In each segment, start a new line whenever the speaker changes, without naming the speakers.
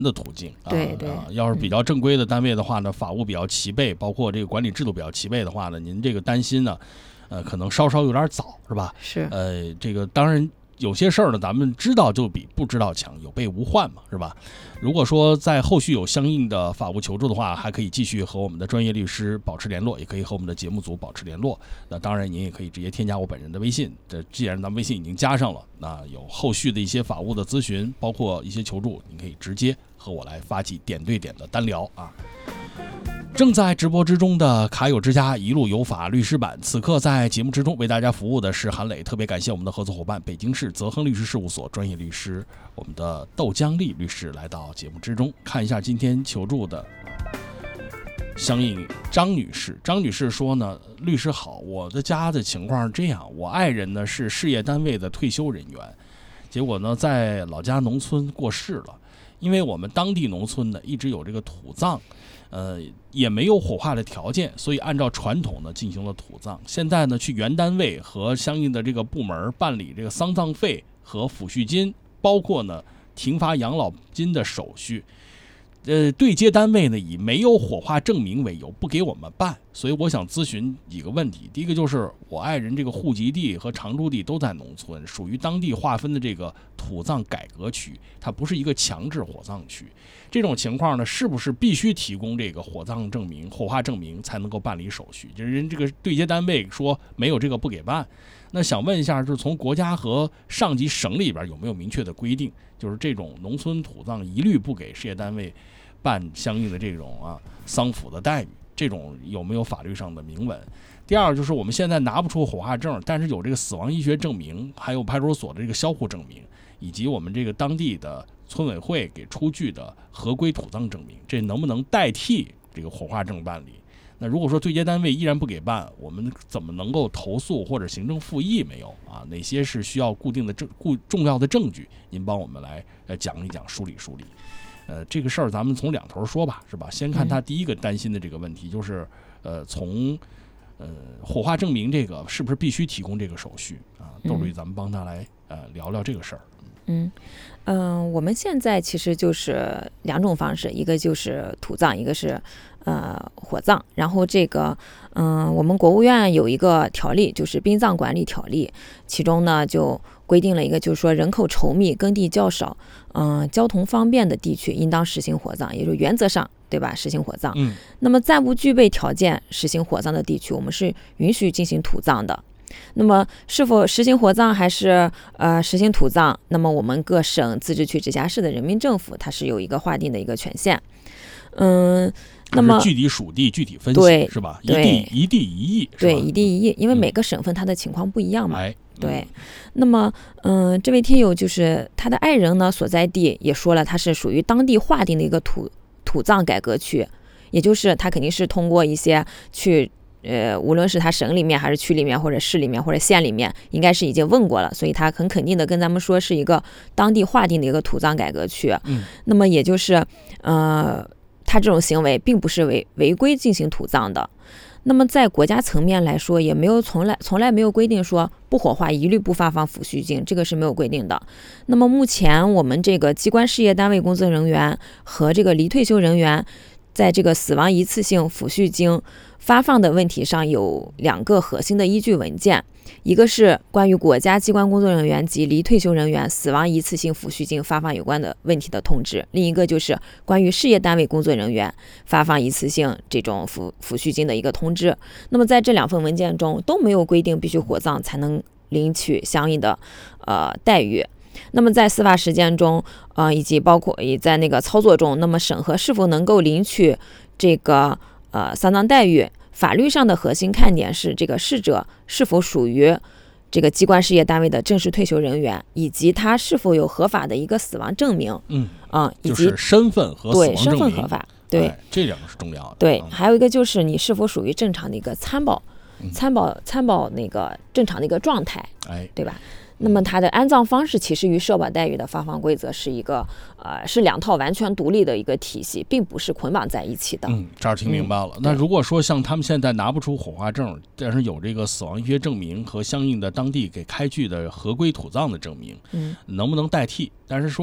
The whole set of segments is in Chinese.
的途径
对，
要是比较正规的单位的话呢，法务比较齐备，包括这个管理制度比较齐备的话呢，您这个担心呢，可能稍稍有点早，是吧？
是，
这个当然有些事儿呢，咱们知道就比不知道强，有备无患嘛，是吧？如果说在后续有相应的法务求助的话，还可以继续和我们的专业律师保持联络，也可以和我们的节目组保持联络。那当然，您也可以直接添加我本人的微信。既然咱们微信已经加上了，那有后续的一些法务的咨询，包括一些求助，您可以直接和我来发起点对点的单聊啊。正在直播之中的卡友之家一路有法律师版，此刻在节目之中为大家服务的是韩磊，特别感谢我们的合作伙伴北京市泽亨律师事务所专业律师我们的窦江丽律师来到节目之中。看一下今天求助的相应张女士，张女士说呢，律师好，我的家的情况是这样，我爱人呢是事业单位的退休人员，结果呢在老家农村过世了，因为我们当地农村呢一直有这个土葬，也没有火化的条件，所以按照传统呢进行了土葬。现在呢去原单位和相应的这个部门办理这个丧葬费和抚恤金，包括呢停发养老金的手续。对接单位呢以没有火化证明为由不给我们办，所以我想咨询几个问题。第一个就是我爱人这个户籍地和常住地都在农村，属于当地划分的这个土葬改革区，它不是一个强制火葬区。这种情况呢，是不是必须提供这个火葬证明、火化证明才能够办理手续？就是人这个对接单位说没有这个不给办。那想问一下，就是从国家和上级省里边有没有明确的规定，就是这种农村土葬一律不给事业单位办相应的这种丧服的待遇，这种有没有法律上的明文？第二就是我们现在拿不出火化证，但是有这个死亡医学证明，还有派出所的这个销户证明，以及我们这个当地的村委会给出具的合规土葬证明，这能不能代替这个火化证办理？那如果说对接单位依然不给办，我们怎么能够投诉或者行政复议没有啊？哪些是需要固定的重要的证据？您帮我们来讲一讲，梳理梳理。这个事儿咱们从两头说吧，是吧？先看他第一个担心的这个问题，就是从火化证明这个是不是必须提供这个手续啊？窦律，咱们帮他来聊聊这个事儿。
我们现在其实就是两种方式，一个就是土葬，一个是火葬。然后这个我们国务院有一个条例，就是殡葬管理条例，其中呢就规定了一个，就是说人口稠密、耕地较少、交通方便的地区应当实行火葬，也就是原则上，对吧？实行火葬。那么暂不具备条件实行火葬的地区，我们是允许进行土葬的。那么是否实行火葬还是实行土葬，那么我们各省、自治区、直辖市的人民政府它是有一个划定的一个权限。那么
具体属地具体分析，
对，
是吧？
对，
一地一议，
对，一地一议，因为每个省份它的情况不一样嘛。对。那么这位听友就是他的爱人呢所在地也说了，他是属于当地划定的一个土葬改革区，也就是他肯定是通过一些去无论是他省里面还是区里面或者市里面或者县里面，应该是已经问过了，所以他很肯定的跟咱们说是一个当地划定的一个土葬改革区。那么也就是他这种行为并不是违规进行土葬的。那么在国家层面来说，也没有从来没有规定说不火化一律不发放抚恤金，这个是没有规定的。那么目前我们这个机关事业单位工作人员和这个离退休人员在这个死亡一次性抚恤金发放的问题上有两个核心的依据文件，一个是关于国家机关工作人员及离退休人员死亡一次性抚恤金发放有关的问题的通知，另一个就是关于事业单位工作人员发放一次性这种抚恤金的一个通知。那么在这两份文件中都没有规定必须火葬才能领取相应的待遇。那么在司法实践中以及包括也在那个操作中，那么审核是否能够领取这个丧葬待遇，法律上的核心看点是这个逝者是否属于这个机关事业单位的正式退休人员，以及他是否有合法的一个死亡证明。以及
就是身份和死亡证明，
对，身份合法，对，
这两个是重要的。
对，还有一个就是你是否属于正常的一个参保那个正常的一个状态，对吧？那么它的安葬方式其实与社保待遇的发放规则是一个是两套完全独立的一个体系，并不是捆绑在一起的。
这儿听明白了。那如果说像他们现在拿不出火化证，但是有这个死亡医学证明和相应的当地给开具的合规土葬的证明，能不能代替？但是说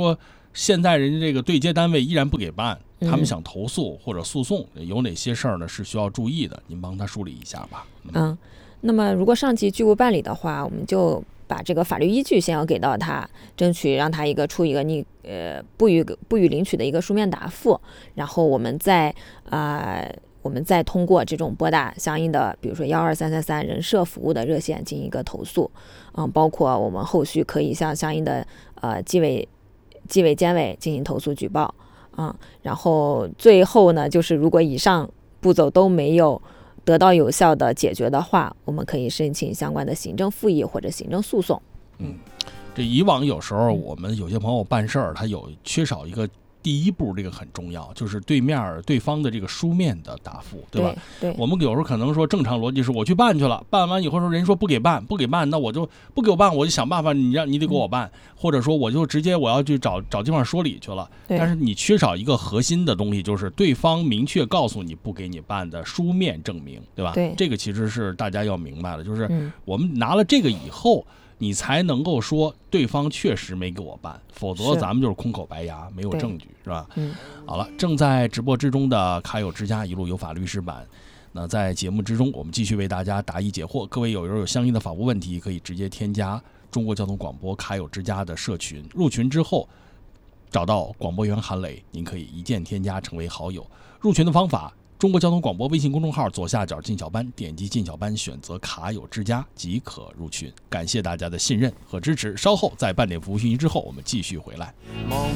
现在人家这个对接单位依然不给办，他们想投诉或者诉讼，有哪些事儿呢是需要注意的？您帮他梳理一下吧。
那么如果上级拒不办理的话，我们就把这个法律依据先要给到他，争取让他出一个不予领取的一个书面答复，然后我们再通过这种拨打相应的，比如说12333人社服务的热线进行一个投诉，包括我们后续可以向相应的纪委监委进行投诉举报，然后最后呢，就是如果以上步骤都没有得到有效的解决的话，我们可以申请相关的行政复议或者行政诉讼。
这以往有时候我们有些朋友办事儿，他缺少一个第一步，这个很重要，就是对方的这个书面的答复，对吧？
对，
我们有时候可能说正常逻辑是我去办去了，办完以后说人说不给办，那我就不给我办，我就想办法你得给我办，或者说我就直接我要去找地方说理去了。但是你缺少一个核心的东西，就是对方明确告诉你不给你办的书面证明，对吧？
对，
这个其实是大家要明白的，就是我们拿了这个以后，你才能够说对方确实没给我办，否则咱们就是空口白牙，没有证据，是吧？好了，正在直播之中的卡友之家一路有法律师版，那在节目之中，我们继续为大家答疑解惑。各位有相应的法务问题，可以直接添加中国交通广播卡友之家的社群，入群之后找到广播员韩磊，您可以一键添加成为好友。入群的方法：中国交通广播微信公众号左下角进小班，点击进小班，选择卡友之家即可入群。感谢大家的信任和支持，稍后在半点服务讯息之后，我们继续回来。
望